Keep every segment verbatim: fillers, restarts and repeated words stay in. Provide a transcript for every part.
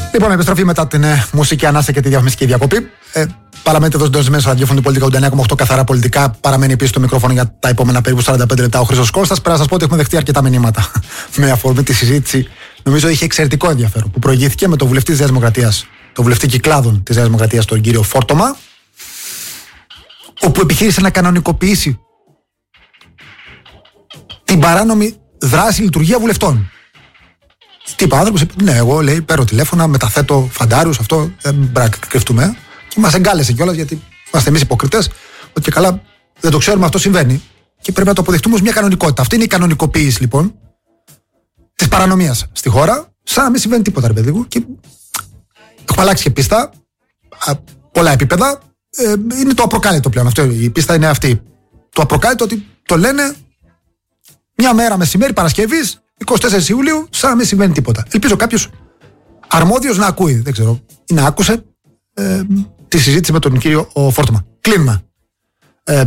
Λοιπόν, επιστροφή μετά την ε, μουσική ανάσα και τη διαφημιστική διακοπή. Ε, παραμένετε εδώ συντονισμένοι στο ραδιόφωνο του Πολιτικά ογδόντα εννέα κόμμα οκτώ καθαρά πολιτικά. Παραμένει επίσης το μικρόφωνο για τα επόμενα περίπου σαράντα πέντε λεπτά ο Χρήστος Κώστας. Πρέπει να σας πω ότι έχουμε δεχτεί αρκετά μηνύματα με αφορμή τη συζήτηση. Νομίζω είχε εξαιρετικό ενδιαφέρον που προηγήθηκε με τον βουλευτή της Νέας Δημοκρατίας, τον βουλευτή κυκλάδων της Νέας Δημοκρατίας, τον κύριο Φόρτωμα, όπου επιχείρησε να κανονικοποιήσει την παράνομη δράση λειτουργία βουλευτών. Τι είπε ο άνθρωπος, ναι, εγώ λέει παίρνω τηλέφωνα, μεταθέτω φαντάρους, αυτό δεν πρέπει να κρυφτούμε. Και μας εγκάλεσε κιόλας γιατί είμαστε εμείς υποκριτές, ότι και καλά δεν το ξέρουμε, αυτό συμβαίνει. Και πρέπει να το αποδεχτούμε ως μια κανονικότητα. Αυτή είναι η κανονικοποίηση λοιπόν της παρανομίας στη χώρα, σαν να μην συμβαίνει τίποτα, ρε παιδί μου. Και έχουμε αλλάξει και πίστα, πολλά επίπεδα. Ε, είναι το απροκάλυπτο πλέον αυτό. Η πίστα είναι αυτή. Το απροκάλυπτο ότι το λένε μια μέρα μεσημέρι Παρασκευής, εικοστή τέταρτη Ιουλίου, σαν να μην συμβαίνει τίποτα. Ελπίζω κάποιος αρμόδιος να ακούει, δεν ξέρω, ή να άκουσε ε, τη συζήτηση με τον κύριο ο Φόρτωμα. Κλείνουμε. Ε,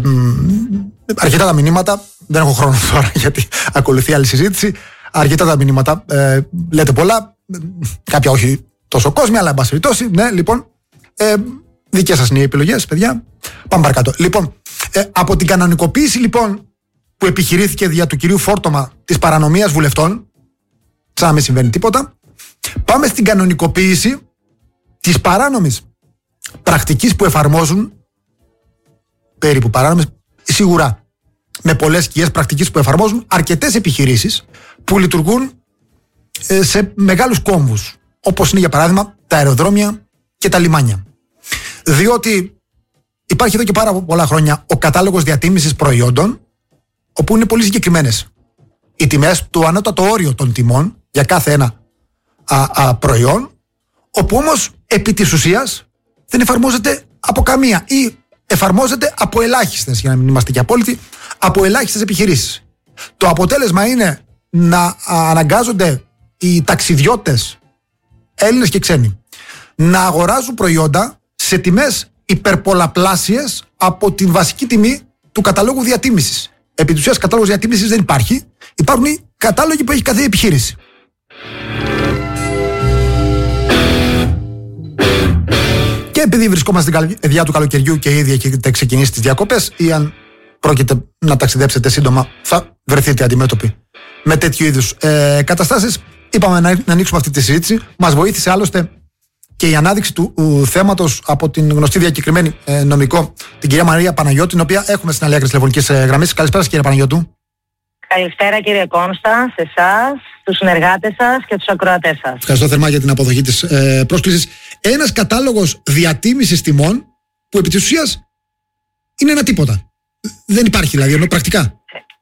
αρκετά τα μηνύματα, δεν έχω χρόνο τώρα γιατί ακολουθεί άλλη συζήτηση. Αρκετά τα μηνύματα, ε, λέτε πολλά, κάποια όχι τόσο κόσμια, αλλά εν πάση περιπτώσει. Ναι, λοιπόν, ε, δικές σας είναι οι επιλογές, παιδιά. Πάμε παρακάτω. Λοιπόν, ε, από την κανονικοποίηση λοιπόν που επιχειρήθηκε δια του κυρίου Φόρτωμα της παρανομίας βουλευτών, σαν να μην συμβαίνει τίποτα, πάμε στην κανονικοποίηση της παράνομης πρακτικής που εφαρμόζουν, περίπου παράνομης, σίγουρα με πολλές σκιές πρακτικής που εφαρμόζουν αρκετές επιχειρήσεις που λειτουργούν ε, σε μεγάλους κόμβους, όπως είναι για παράδειγμα τα αεροδρόμια και τα λιμάνια. Διότι υπάρχει εδώ και πάρα πολλά χρόνια ο κατάλογος διατίμησης προϊόντων, όπου είναι πολύ συγκεκριμένες οι τιμές, το ανώτατο όριο των τιμών για κάθε ένα α, α, προϊόν, όπου όμως επί της ουσίας δεν εφαρμόζεται από καμία ή εφαρμόζεται από ελάχιστες, για να μην είμαστε και απόλυτοι, από ελάχιστες επιχειρήσεις. Το αποτέλεσμα είναι να αναγκάζονται οι ταξιδιώτες, Έλληνες και ξένοι, να αγοράζουν προϊόντα σε τιμές υπερπολαπλάσιες από την βασική τιμή του καταλόγου διατίμησης. Επί της ουσίας κατάλογος διατίμησης δεν υπάρχει. Υπάρχουν οι κατάλογοι που έχει κάθε επιχείρηση. Και επειδή βρισκόμαστε στην καρδιά του καλοκαιριού και ήδη έχετε ξεκινήσει τις διακοπές, ή αν πρόκειται να ταξιδέψετε σύντομα, θα βρεθείτε αντιμέτωποι με τέτοιου είδους ε, καταστάσεις. Είπαμε να, να ανοίξουμε αυτή τη συζήτηση. Μας βοήθησε άλλωστε και η ανάδειξη του ου, θέματος από την γνωστή διακεκριμένη ε, νομικό, την κυρία Μαρία Παναγιώτου, την οποία έχουμε στην άλλη άκρη της τηλεφωνικής ε, γραμμής. Καλησπέρα, κύριε Παναγιώτου. Καλησπέρα, κύριε Κόνστα, σε εσάς, τους συνεργάτες σας και τους ακροατές σας. Ευχαριστώ θερμά για την αποδοχή της ε, πρόσκλησης. Ένας κατάλογος διατίμησης τιμών που επί της ουσίας είναι ένα τίποτα. Δεν υπάρχει δηλαδή, ενώ πρακτικά.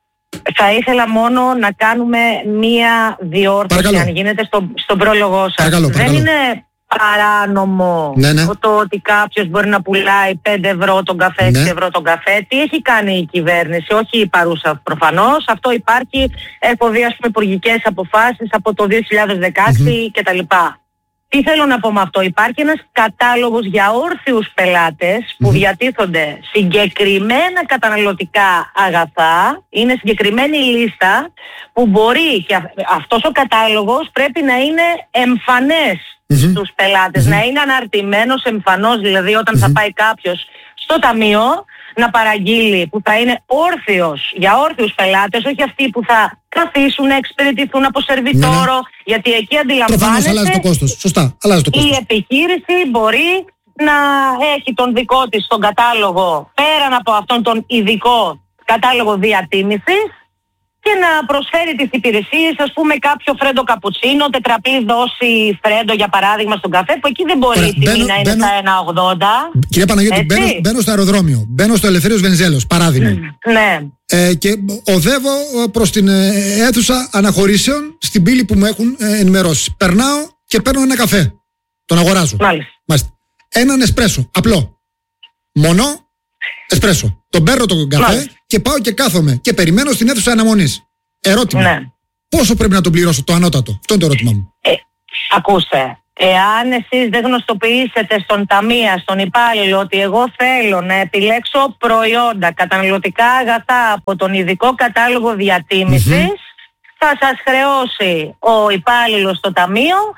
Θα ήθελα μόνο να κάνουμε μία διόρθωση, παρακαλώ, αν γίνεται, στο, στον πρόλογο σας. Παρακαλώ, παρακαλώ. Δεν είναι παράνομο ναι, ναι. το ότι κάποιος μπορεί να πουλάει πέντε ευρώ τον καφέ, έξι ναι. ευρώ τον καφέ. Τι έχει κάνει η κυβέρνηση, όχι η παρούσα προφανώς. Αυτό υπάρχει, έχω δει ας πούμε υπουργικές αποφάσεις από το δύο χιλιάδες δεκαέξι mm-hmm. κτλ. Τι θέλω να πω με αυτό? Υπάρχει ένας κατάλογος για όρθιους πελάτες που mm-hmm. διατίθονται συγκεκριμένα καταναλωτικά αγαθά. Είναι συγκεκριμένη λίστα που μπορεί, και αυτός ο κατάλογος πρέπει να είναι εμφανές mm-hmm. στους πελάτες, mm-hmm. να είναι αναρτημένος εμφανώς, δηλαδή όταν mm-hmm. θα πάει κάποιος στο ταμείο να παραγγείλει, που θα είναι όρθιος, για όρθιους πελάτες, όχι αυτοί που θα καθίσουν να εξυπηρετηθούν από σερβιτόρο, ναι, ναι. γιατί εκεί αντιλαμβάνεται αλλάζει το κόστος. Σωστά, αλλάζει το κόστος. Η επιχείρηση μπορεί να έχει τον δικό της τον κατάλογο, πέραν από αυτόν τον ειδικό κατάλογο διατίμησης, και να προσφέρει τις υπηρεσίες, ας πούμε κάποιο φρέντο καπουτσίνο, τετραπλή δόση φρέντο για παράδειγμα στον καφέ, που εκεί δεν μπορεί Ωραία, η τιμή μπαίνω, να είναι μπαίνω, στα ένα ογδόντα. Κυρία Παναγιώτη, μπαίνω, μπαίνω στο αεροδρόμιο, μπαίνω στο Ελευθέριος Βενιζέλος, παράδειγμα. Ναι. Ε, και οδεύω προς την ε, αίθουσα αναχωρήσεων, στην πύλη που μου έχουν ε, ενημερώσει. Περνάω και παίρνω ένα καφέ. Τον αγοράζω. Μάλιστα. Μάλιστα. Έναν εσπρέσο, απλό. Μονό εσπρέσο. Τον παίρνω τον καφέ Μάλιστα. και πάω και κάθομαι και περιμένω στην αίθουσα αναμονής. Ερώτημα. Ναι. Πόσο πρέπει να τον πληρώσω το ανώτατο? Αυτό είναι το ερώτημά μου. Ε, ακούστε, εάν εσείς δεν γνωστοποιήσετε στον ταμεία, στον υπάλληλο, ότι εγώ θέλω να επιλέξω προϊόντα, καταναλωτικά αγαθά από τον ειδικό κατάλογο διατίμησης, mm-hmm. θα σας χρεώσει ο υπάλληλος στο ταμείο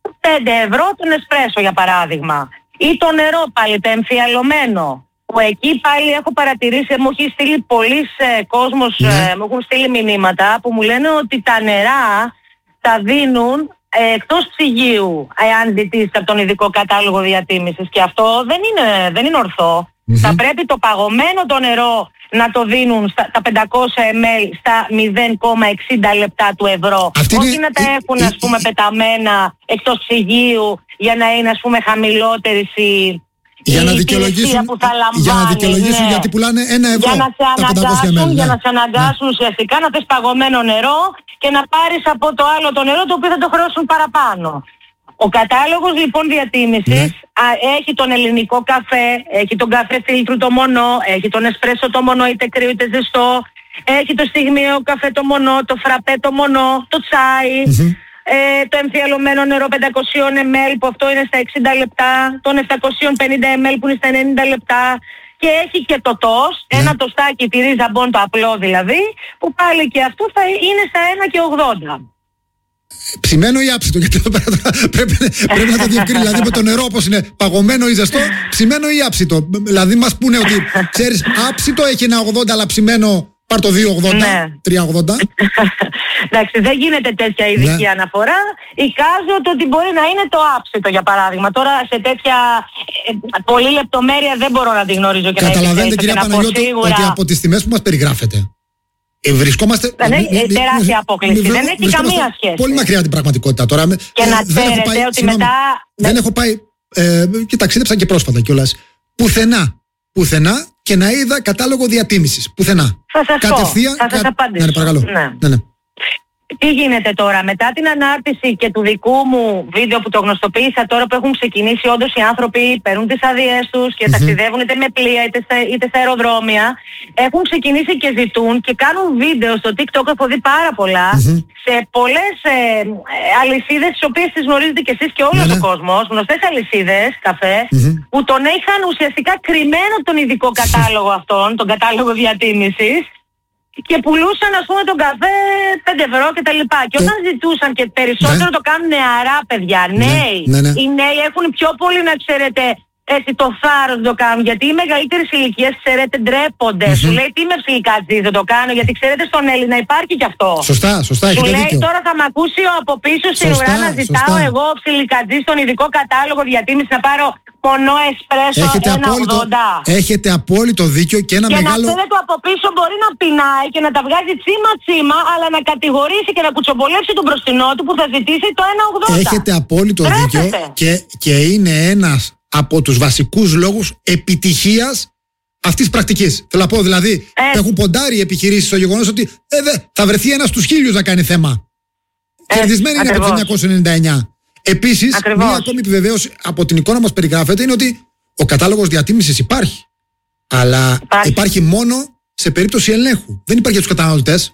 πέντε ευρώ τον εσπρέσο για παράδειγμα. Ή το νερό πάλι, το εμφιαλωμένο. Που εκεί πάλι έχω παρατηρήσει, μου έχει στείλει πολλοί ε, κόσμος, ναι. ε, μου έχουν στείλει μηνύματα που μου λένε ότι τα νερά τα δίνουν ε, εκτός ψυγείου, εάν ζητήσετε από τον ειδικό κατάλογο διατίμησης. Και αυτό δεν είναι, δεν είναι ορθό. Mm-hmm. Θα πρέπει το παγωμένο το νερό να το δίνουν στα, τα πεντακόσια μιλιλίτρα στα μηδέν κόμμα εξήντα λεπτά του ευρώ. Αυτή όχι είναι... να τα έχουν, ας πούμε, πεταμένα εκτός ψυγείου για να είναι, ας πούμε, χαμηλότερης η... Για να δικαιολογήσουν, για να δικαιολογήσουν ναι. γιατί πουλάνε ένα ευρώ. Για να σε αναγκάσουν, ναι. για να σε αναγκάσουν ναι. ουσιαστικά να θες παγωμένο νερό και να πάρεις από το άλλο το νερό το οποίο θα το χρεώσουν παραπάνω. Ο κατάλογος λοιπόν διατίμησης ναι. α, έχει τον ελληνικό καφέ, έχει τον καφέ φίλτρου το μονό, έχει τον εσπρέσο το μονό είτε κρύο είτε ζεστό, έχει το στιγμιαίο καφέ το μονό, το φραπέ το μονό, το τσάι. Mm-hmm. Ε, το εμφιαλωμένο νερό πεντακόσια μιλιλίτρα που αυτό είναι στα εξήντα λεπτά, τον επτακόσια πενήντα μιλιλίτρα που είναι στα ενενήντα λεπτά και έχει και το τος, yeah. ένα τοστάκι τη ρίζα μπον το απλό δηλαδή, που πάλι και αυτό θα είναι στα ένα και ογδόντα. Ψημένο ή άψητο, γιατί εδώ πέρα πρέπει, πρέπει να το διευκρινίσει. Δηλαδή με το νερό όπως είναι παγωμένο ή ζεστό, ψημένο ή άψητο. Δηλαδή μας πούνε ότι ξέρεις, άψητο έχει ένα ογδόντα, αλλά ψημένο πάρ' το δύο ογδόντα, ναι. τρία ογδόντα. Εντάξει, δεν γίνεται τέτοια ειδική ναι. αναφορά. Εικάζω το ότι μπορεί να είναι το άψητο για παράδειγμα. Τώρα σε τέτοια ε, πολύ λεπτομέρεια δεν μπορώ να τη γνωρίζω και καταλαβαίνετε, να κυρία Παναγιώτου, σίγουρα... ότι από τις τιμές που μας περιγράφετε ε, βρισκόμαστε... Δεν έχει ε, τεράστια απόκληση, δεν έχει καμία σχέση. Πολύ μακριά από την πραγματικότητα τώρα. Και ε, να ξέρετε πάει, ότι συγνώμη, μετά... Δεν έχω πάει ε, και ταξίδεψα και πρόσφατα κιόλας. Πουθενά, πουθενά και να είδα κατάλογο διατίμησης. Πουθενά. Θα σας Κατευθείαν, πω, θα σας κα... απαντήσω. Ναι, παρακαλώ. Ναι. Ναι, ναι. Τι γίνεται τώρα, μετά την ανάρτηση και του δικού μου βίντεο που το γνωστοποίησα τώρα που έχουν ξεκινήσει όντως οι άνθρωποι παίρνουν τις άδειές τους και mm-hmm. ταξιδεύουν είτε με πλοία είτε στα, είτε στα αεροδρόμια, έχουν ξεκινήσει και ζητούν και κάνουν βίντεο στο TikTok, έχω δει πάρα πολλά, mm-hmm. σε πολλές ε, αλυσίδες τις οποίες τις γνωρίζετε κι εσείς και όλος mm-hmm. ο κόσμος, γνωστές αλυσίδες καφέ, mm-hmm. που τον είχαν ουσιαστικά κρυμμένο τον ειδικό κατάλογο αυτόν, τον κατάλογο διατίμησης, και πουλούσαν, ας πούμε, τον καφέ πέντε ευρώ και τα λοιπά. Και όταν ζητούσαν και περισσότερο ναι. το κάνουν νεαρά παιδιά, ναι. νέοι, ναι, ναι. οι νέοι έχουν πιο πολύ, να ξέρετε, έτσι το θάρρος να το κάνουν. Γιατί οι μεγαλύτερες ηλικίες, ξέρετε, ντρέπονται. Mm-hmm. Σου λέει τι με ψιλικάτζης δεν το κάνω, γιατί ξέρετε στον Έλληνα υπάρχει κι αυτό. Σωστά, σωστά. Σου λέει δίκιο. Τώρα θα μ' ακούσει ο από πίσω στην ουρά να ζητάω σωστά. εγώ ψιλικάτζη στον ειδικό κατάλογο διατίμηση να πάρω πονό εσπρέσο ένα ογδόντα. Έχετε απόλυτο δίκιο και ένα και μεγάλο... Και να ξέρετε από πίσω μπορεί να πεινάει και να τα βγάζει τσίμα τσίμα, αλλά να κατηγορήσει και να κουτσομπολέψει τον μπροστινό του που θα ζητήσει το ένα ογδόντα. Έχετε απόλυτο δίκιο και, και είναι ένας από τους βασικούς λόγους επιτυχίας αυτής της πρακτικής. Θέλω να πω δηλαδή, ε. έχουν ποντάρει οι επιχειρήσεις στο γεγονός ότι ε, δε, θα βρεθεί ένας στους χίλιους να κάνει θέμα. Ε, Κερδισμένη είναι από το χίλια εννιακόσια ενενήντα εννιά. Επίσης, ακριβώς. μία ακόμη επιβεβαίωση από την εικόνα μας περιγράφεται είναι ότι ο κατάλογος διατίμησης υπάρχει. Αλλά υπάρχει, υπάρχει μόνο σε περίπτωση ελέγχου. Δεν υπάρχει για τους καταναλωτές.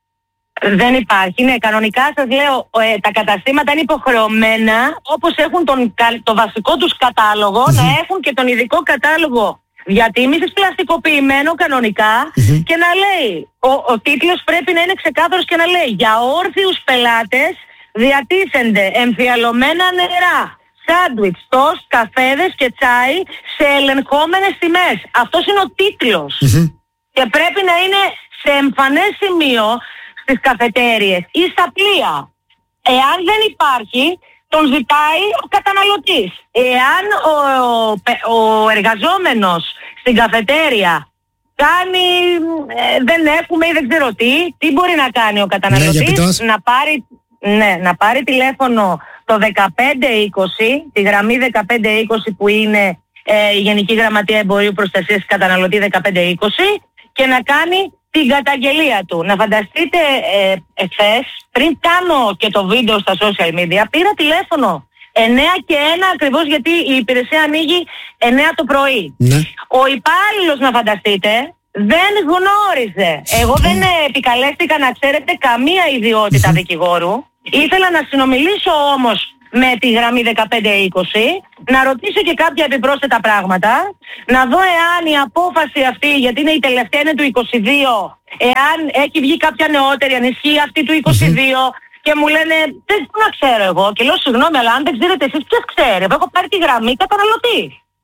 Δεν υπάρχει. Ναι, κανονικά σας λέω, ε, τα καταστήματα είναι υποχρεωμένα, όπως έχουν τον, το βασικό τους κατάλογο, mm-hmm. να έχουν και τον ειδικό κατάλογο διατίμησης πλαστικοποιημένο κανονικά mm-hmm. και να λέει, ο, ο τίτλος πρέπει να είναι ξεκάθαρος και να λέει για όρθιους πελάτες διατίθενται εμφιαλωμένα νερά, σάντουιτς, τόστ, καφέδες και τσάι σε ελεγχόμενες τιμές. Αυτός είναι ο τίτλος. Mm-hmm. Και πρέπει να είναι σε εμφανές σημείο στις καφετέριες ή στα πλοία. Εάν δεν υπάρχει, τον ζητάει ο καταναλωτής. Εάν ο, ο, ο εργαζόμενος στην καφετέρια κάνει, ε, δεν έχουμε ή δεν ξέρω τι, τι μπορεί να κάνει ο καταναλωτής? Ναι, να πάρει... Ναι, να πάρει τηλέφωνο το δεκαπέντε είκοσι, τη γραμμή δεκαπέντε είκοσι που είναι ε, η Γενική Γραμματεία Εμπορίου Προστασίας Καταναλωτή δεκαπέντε είκοσι και να κάνει την καταγγελία του. Να φανταστείτε, ε, εχθές, πριν κάνω και το βίντεο στα social media, πήρα τηλέφωνο εννιά και ένα ακριβώς γιατί η υπηρεσία ανοίγει εννιά το πρωί. Ναι. Ο υπάλληλος, να φανταστείτε, δεν γνώριζε. Εγώ δεν επικαλέστηκα, να ξέρετε, καμία ιδιότητα δικηγόρου. Ήθελα να συνομιλήσω όμως με τη γραμμή δεκαπέντε είκοσι, να ρωτήσω και κάποια επιπρόσθετα πράγματα, να δω εάν η απόφαση αυτή, γιατί είναι η τελευταία, είναι του είκοσι δύο, εάν έχει βγει κάποια νεότερη, αν ισχύει αυτή του είκοσι δύο, Και μου λένε, δεν να ξέρω εγώ. Και λέω, συγγνώμη, αλλά αν δεν ξέρετε εσείς, ποιος ξέρει? Εγώ έχω πάρει τη γραμμή καταναλωτή.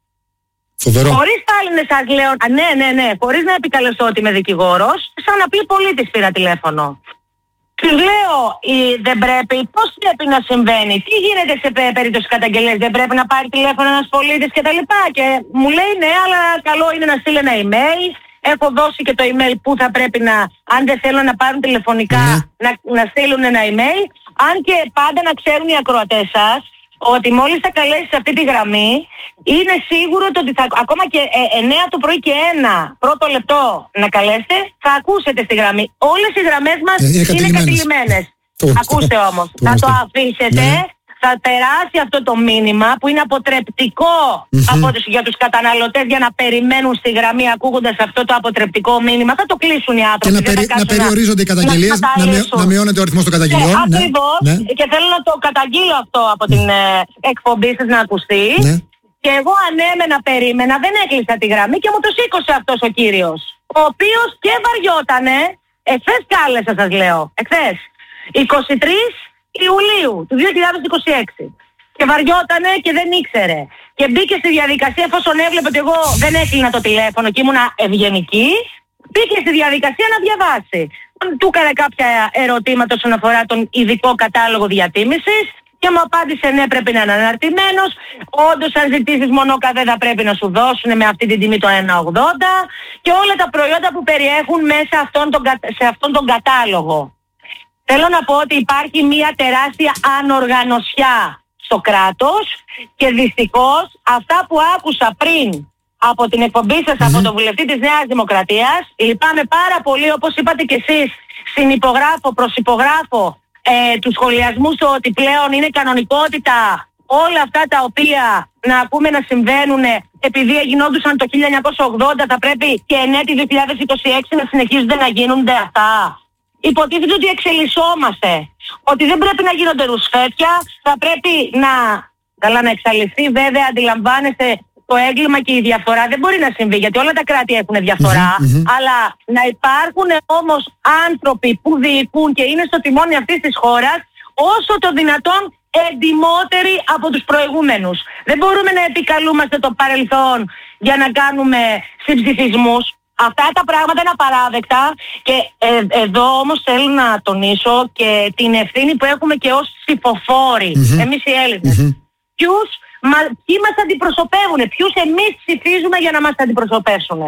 Φοβερό. Χωρίς πάλι να σας λέω, α, ναι, ναι, ναι, χωρίς να επικαλεστώ ότι είμαι δικηγόρος, σαν να πει πολίτης πήρα τηλέφωνο. Τους λέω, δεν πρέπει, πώς πρέπει να συμβαίνει, τι γίνεται σε περίπτωση καταγγελίας, δεν πρέπει να πάρει τηλέφωνο ένας πολίτης κτλ. Και μου λέει, ναι, αλλά καλό είναι να στείλει ένα email. Έχω δώσει και το email που θα πρέπει να, αν δεν θέλουν να πάρουν τηλεφωνικά, mm. να, να στείλουν ένα email. Αν και πάντα να ξέρουν οι ακροατές σας, ότι μόλις θα καλέσεις αυτή τη γραμμή, είναι σίγουρο ότι θα, ακόμα και εννιά το πρωί και ένα πρώτο λεπτό να καλέσετε, θα ακούσετε στη γραμμή. Όλες οι γραμμές μας ε, είναι, είναι κατηλημμένες. Ακούστε όμως, θα το αφήσετε, ναι. Θα περάσει αυτό το μήνυμα που είναι αποτρεπτικό mm-hmm. από τους, για τους καταναλωτές για να περιμένουν στη γραμμή ακούγοντας αυτό το αποτρεπτικό μήνυμα. Θα το κλείσουν οι άνθρωποι. Και να, περι, να περιορίζονται οι καταγγελίες, να, να, να μειώνεται ο αριθμός των καταγγελιών. Ναι, ναι, ακριβώς. Ναι. Και θέλω να το καταγγείλω αυτό από την ε, εκπομπή σας να ακουστεί. Ναι. Και εγώ ανέμενα, περίμενα, δεν έκλεισα τη γραμμή και μου το σήκωσε αυτός ο κύριος. Ο οποίος και βαριότανε, εχθές κάλεσα σας λέω, εχθές, εικοστή τρίτη Ιουλίου του δύο χιλιάδες είκοσι έξι. Και βαριότανε και δεν ήξερε. Και μπήκε στη διαδικασία, εφόσον έβλεπε ότι εγώ δεν έκλεινα το τηλέφωνο και ήμουνα ευγενική, μπήκε στη διαδικασία να διαβάσει. Του έκανε κάποια ερωτήματα όσον αφορά τον ειδικό κατάλογο διατίμησης και μου απάντησε ναι, πρέπει να είναι αναρτημένος. Όντως αν ζητήσεις μονόκαφε θα πρέπει να σου δώσουν με αυτή την τιμή το ένα ογδόντα και όλα τα προϊόντα που περιέχουν μέσα αυτόν τον, σε αυτόν τον κατάλογο. Θέλω να πω ότι υπάρχει μια τεράστια ανοργανωσιά στο κράτος και δυστυχώς αυτά που άκουσα πριν από την εκπομπή σας mm-hmm. από τον βουλευτή της Νέας Δημοκρατίας, λυπάμαι πάρα πολύ, όπως είπατε και εσείς, συνυπογράφω, προσυπογράφω ε, του σχολιασμού στο ότι πλέον είναι κανονικότητα όλα αυτά τα οποία να ακούμε να συμβαίνουν επειδή γινόντουσαν το χίλια εννιακόσια ογδόντα, θα πρέπει και εν έτη δύο χιλιάδες είκοσι έξι να συνεχίζονται να γίνονται αυτά. Υποτίθεται ότι εξελισσόμαστε, ότι δεν πρέπει να γίνονται ρουσφέτια, θα πρέπει να, καλά, να εξαλειφθεί. Βέβαια αντιλαμβάνεστε το έγκλημα και η διαφορά δεν μπορεί να συμβεί γιατί όλα τα κράτη έχουν διαφορά, mm-hmm. αλλά να υπάρχουν όμως άνθρωποι που διοικούν και είναι στο τιμόνι αυτής της χώρας όσο το δυνατόν εντιμότεροι από τους προηγούμενους. Δεν μπορούμε να επικαλούμαστε το παρελθόν για να κάνουμε συμψηφισμούς. Αυτά τα πράγματα είναι απαράδεκτα και ε, εδώ όμως θέλω να τονίσω και την ευθύνη που έχουμε και ως ψηφοφόροι, mm-hmm. εμείς οι Έλληνες. Mm-hmm. Ποιους, μα, ποιοι μας αντιπροσωπεύουν, ποιους εμείς ψηφίζουμε για να μας αντιπροσωπεύσουν.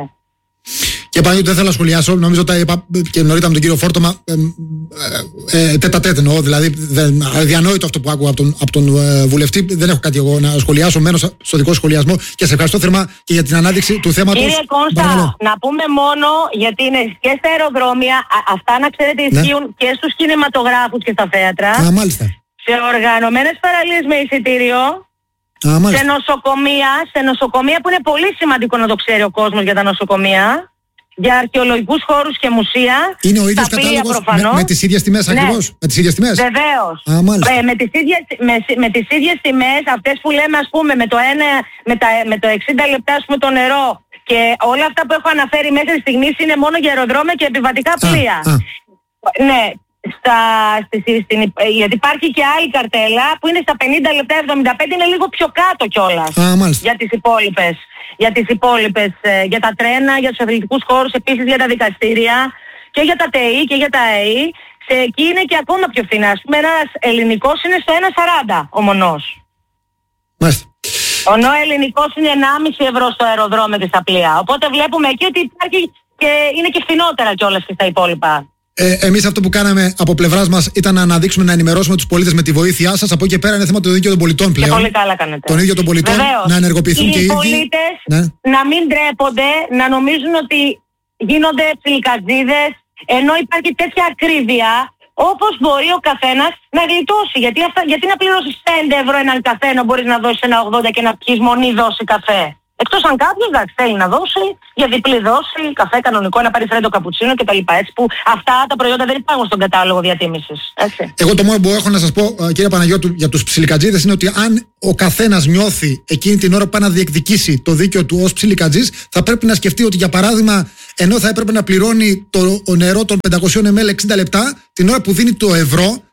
Και πάνω δεν θέλω να σχολιάσω, νομίζω τα είπα και νωρίτερα με τον κύριο Φόρτωμα, ε, ε, ε, τέτα τέτα εννοώ, δηλαδή δεν, αδιανόητο αυτό που άκουγα από τον, από τον ε, βουλευτή, δεν έχω κάτι εγώ να σχολιάσω, μένω στο δικό σχολιασμό και σε ευχαριστώ θερμά και για την ανάδειξη του θέματος. Κύριε Κώστα, παρακαλώ. Να πούμε μόνο, γιατί είναι και στα αεροδρόμια, α, αυτά να ξέρετε ισχύουν ναι. και στους κινηματογράφους και στα θέατρα, α, μάλιστα. σε οργανωμένες παραλίες με εισιτήριο, α, σε νοσοκομεία, σε νοσοκομεία που είναι πολύ σημαντικό να το ξέρει ο κόσμος για τα νοσοκομεία, για αρχαιολογικούς χώρους και μουσεία. Είναι ο ίδιος κατάλογος με, με τις ίδιες τιμές, ναι. ακριβώς. Με τις ίδιες τιμές. Βεβαίως. Α, ε, με, τις ίδιες, με, με τις ίδιες τιμές, αυτές που λέμε ας πούμε με το, ένα, με τα, με το εξήντα λεπτά ας πούμε το νερό και όλα αυτά που έχω αναφέρει μέχρι στιγμής είναι μόνο για αεροδρόμια και επιβατικά πλοία. Α, α. Ναι. Στα, στη, στην, γιατί υπάρχει και άλλη καρτέλα που είναι στα πενήντα λεπτά, εβδομήντα πέντε, είναι λίγο πιο κάτω κιόλας για τις υπόλοιπες. Για τις υπόλοιπες, για τα τρένα, για τους αθλητικούς χώρους, επίσης για τα δικαστήρια και για τα ΤΕΗ και για τα ΑΕΗ. Σε εκεί είναι και ακόμα πιο φθηνά. Ας πούμε ένας ελληνικός είναι στο ένα σαράντα ο μονός. Μάλιστα. Ο νο ελληνικός είναι ενάμιση ευρώ στο αεροδρόμιο και στα πλοία. Οπότε βλέπουμε εκεί ότι υπάρχει και είναι και φθηνότερα κιόλας και στα υπόλοιπα. Ε, εμείς αυτό που κάναμε από πλευράς μας ήταν να αναδείξουμε, να ενημερώσουμε τους πολίτες με τη βοήθειά σας. Από εκεί πέρα είναι θέμα του δίκαιου των πολιτών πλέον. Και πολύ καλά κάνετε. Τον ίδιο των πολιτών. Βεβαίως. Να ενεργοποιηθούν οι και οι ίδιοι. Οι πολίτες ναι. να μην ντρέπονται, να νομίζουν ότι γίνονται ψιλικατζίδες, ενώ υπάρχει τέτοια ακρίβεια, όπως μπορεί ο καθένας να γλιτώσει. Γιατί, αυτά, γιατί να πληρώσεις πέντε ευρώ έναν καφέ, ενώ μπορείς να δώσεις ένα ογδόντα και να πιεις μονή δόση καφέ. Εκτός αν κάποιος εντάξει, θέλει να δώσει για διπλή δόση, καφέ κανονικό, να πάρει φρέντο καπουτσίνο κτλ. Έτσι που αυτά τα προϊόντα δεν υπάρχουν στον κατάλογο διατίμησης. Έτσι. Εγώ το μόνο που έχω να σας πω, κύριε Παναγιώτου, για τους ψιλικατζίδες είναι ότι αν ο καθένας νιώθει εκείνη την ώρα που πάει να διεκδικήσει το δίκαιο του ως ψιλικατζής, θα πρέπει να σκεφτεί ότι για παράδειγμα, ενώ θα έπρεπε να πληρώνει το νερό των πεντακόσια μιλιλίτρων εξήντα λεπτά, την ώρα που δίνει το ευρώ,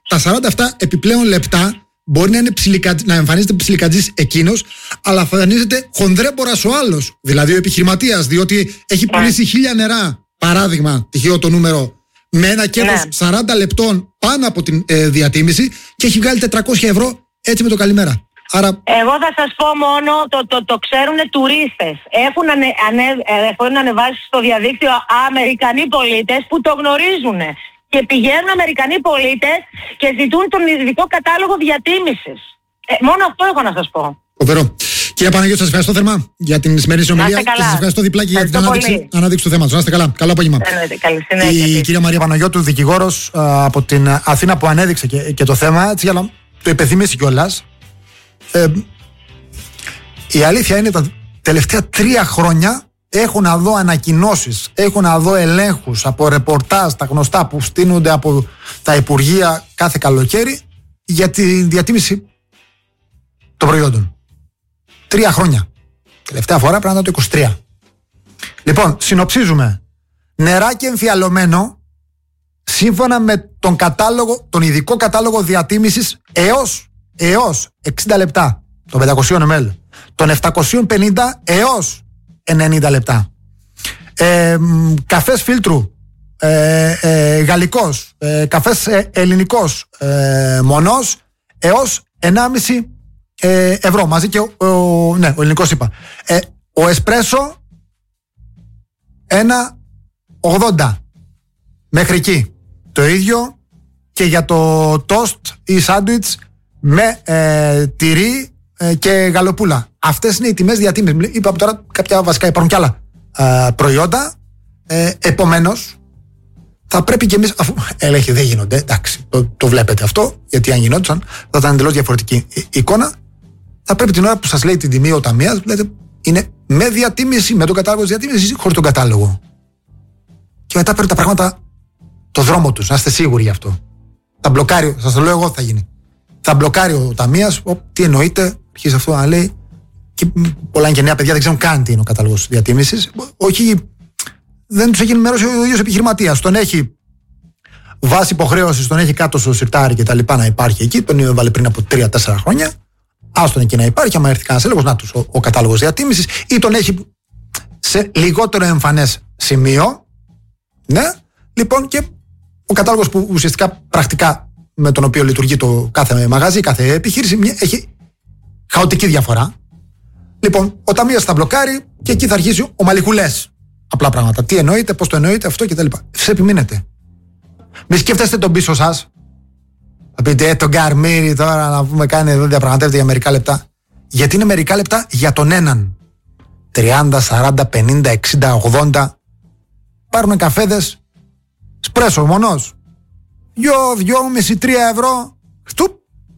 τα σαράντα επτά επιπλέον λεπτά μπορεί να, είναι ψιλικα... να εμφανίζεται ψιλικατζής εκείνος, αλλά θα εμφανίζεται χονδρέμπορας ο άλλος. Δηλαδή ο επιχειρηματίας, διότι έχει πουλήσει ναι. χίλια νερά, παράδειγμα, τυχαίο το νούμερο, με ένα κέρδος ναι. σαράντα λεπτών πάνω από την ε, διατίμηση και έχει βγάλει τετρακόσια ευρώ έτσι με το καλημέρα. Άρα... Εγώ θα σας πω μόνο, το, το, το ξέρουν τουρίστες. Έχουν, ανε, ανε, έχουν ανεβάσει στο διαδίκτυο Αμερικανοί πολίτες που το γνωρίζουν. Και πηγαίνουν Αμερικανοί πολίτες και ζητούν τον ειδικό κατάλογο διατίμησης. Ε, μόνο αυτό έχω να σας πω. Φοβερό. Κύριε Παναγιώτη, σας ευχαριστώ θερμά για την σημερινή συνομιλία και σας ευχαριστώ διπλά και για την ανάδειξη, ανάδειξη του θέματος. Να είστε καλά. Καλό απόγευμα. Καλή συνέχεια. Η κυρία Μαρία Παναγιώτου, δικηγόρος από την Αθήνα, που ανέδειξε και, και το θέμα, έτσι, για να το υπενθυμίσει κιόλας. Ε, η αλήθεια είναι τα τελευταία τρία χρόνια έχω να δω ανακοινώσεις, έχω να δω ελέγχους από ρεπορτάζ, τα γνωστά που στείνονται από τα Υπουργεία κάθε καλοκαίρι για τη διατίμηση των προϊόντων. Τρία χρόνια. Τελευταία φορά πρέπει να ήταν το είκοσι τρία. Λοιπόν, συνοψίζουμε. Νεράκι εμφιαλωμένο σύμφωνα με τον κατάλογο, τον ειδικό κατάλογο διατίμησης έως, έως εξήντα λεπτά των πεντακόσια μιλιλίτρων, των επτακόσια πενήντα έως ενενήντα λεπτά. Ε, καφές φίλτρου, ε, ε, γαλλικός, ε, καφές ε, ελληνικός, ε, μονός, έως ενάμιση ε, ευρώ. Μαζί και ο, ο, ναι, ο ελληνικός είπα. Ε, ο εσπρέσο ένα ογδόντα μέχρι εκεί. Το ίδιο και για το τόστ ή σάντουιτς με ε, τυρί ε, και γαλοπούλα. Αυτές είναι οι τιμές διατίμησης. Είπαμε τώρα κάποια βασικά, υπάρχουν και άλλα ε, προϊόντα. Ε, επομένως, θα πρέπει και εμείς, αφού έλεγχοι δεν γίνονται, εντάξει, το, το βλέπετε αυτό, γιατί αν γινόντουσαν θα ήταν εντελώς διαφορετική η, εικόνα. Θα πρέπει την ώρα που σας λέει την τιμή ο ταμείας, λέτε, είναι με διατίμηση, με τον κατάλογο της διατίμησης ή χωρίς τον κατάλογο. Και μετά παίρνουν τα πράγματα το δρόμο τους, να είστε σίγουροι γι' αυτό. Θα μπλοκάρει, σας το λέω εγώ, θα γίνει. Θα μπλοκάρει ο ταμείας, τι εννοείται, αρχίζει αυτό να λέει. Και πολλά και νέα παιδιά δεν ξέρουν καν τι είναι ο κατάλογος διατίμησης. Όχι, δεν τους έχει ενημερώσει ο ίδιος επιχειρηματίας. Τον έχει βάση υποχρέωσης, τον έχει κάτω στο σιρτάρι και τα λοιπά να υπάρχει εκεί. Τον έβαλε πριν από τρία τέσσερα χρόνια. Άστον εκεί να υπάρχει. Άμα έρθει κανένας έλεγχος, να τους ο, ο κατάλογος διατίμησης, ή τον έχει σε λιγότερο εμφανές σημείο. Ναι, λοιπόν, και ο κατάλογος που ουσιαστικά πρακτικά με τον οποίο λειτουργεί το κάθε μαγαζί, κάθε επιχείρηση, έχει χαοτική διαφορά. Λοιπόν, ο ταμείας θα μπλοκάρει και εκεί θα αρχίσει ο μαλικουλές. Απλά πράγματα. Τι εννοείται, πώς το εννοείται, αυτό κτλ. Σε επιμείνετε. Μη σκέφτεστε τον πίσω σας. Θα πείτε, ε, τον Καρμύρι τώρα να πούμε κάνει εδώ διαπραγματεύεται για μερικά λεπτά. Γιατί είναι μερικά λεπτά για τον έναν. τριάντα, σαράντα, πενήντα, εξήντα, ογδόντα. Πάρουν καφέδες. Σπρέσο μονός. Δυο, δυόμισι, τρία ευρώ. Χτουπ.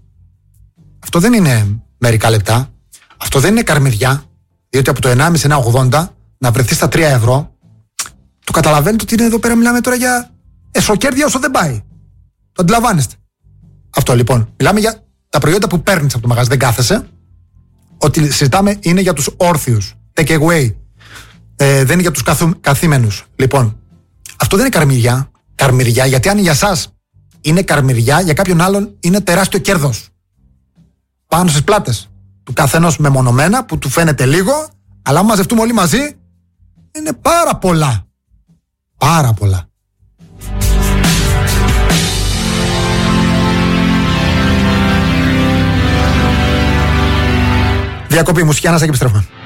Αυτό δεν είναι μερικά λεπτά. Αυτό δεν είναι καρμυριά. Διότι από το ενάμιση ένα ογδόντα να βρεθεί στα τρία ευρώ. Το καταλαβαίνετε ότι είναι εδώ πέρα, μιλάμε τώρα για εσωκέρδια όσο δεν πάει. Το αντιλαμβάνεστε. Αυτό λοιπόν. Μιλάμε για τα προϊόντα που παίρνεις από το μαγαζί. Δεν κάθεσαι. Ό,τι συζητάμε είναι για τους όρθιους. Take away. Ε, δεν είναι για τους καθου, καθήμενους. Λοιπόν, αυτό δεν είναι καρμυριά. Καρμυριά, γιατί αν για σας είναι καρμυριά, για κάποιον άλλον είναι τεράστιο κέρδος. Πάνω στις πλάτες του καθενός μεμονωμένα, που του φαίνεται λίγο, αλλά αν μαζευτούμε όλοι μαζί, είναι πάρα πολλά. Πάρα πολλά. Διακοπή μουσική, ανάσα και επιστρέφουμε.